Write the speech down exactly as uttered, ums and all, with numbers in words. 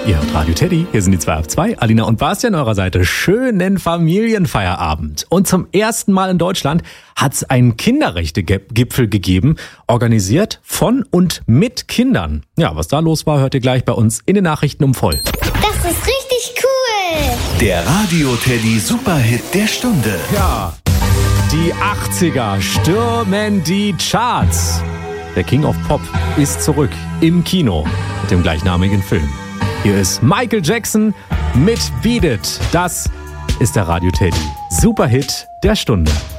Ihr hört Radio Teddy, hier sind die zwei auf zwei, Alina und Bastian an eurer Seite. Schönen Familienfeierabend. Und zum ersten Mal in Deutschland hat es einen Kinderrechte-Gipfel gegeben, organisiert von und mit Kindern. Ja, was da los war, hört ihr gleich bei uns in den Nachrichten um voll. Das ist richtig cool. Der Radio Teddy Superhit der Stunde. Ja, die achtziger stürmen die Charts. Der King of Pop ist zurück im Kino mit dem gleichnamigen Film. Hier ist Michael Jackson mit Beat It. Das ist der Radio Teddy Superhit der Stunde.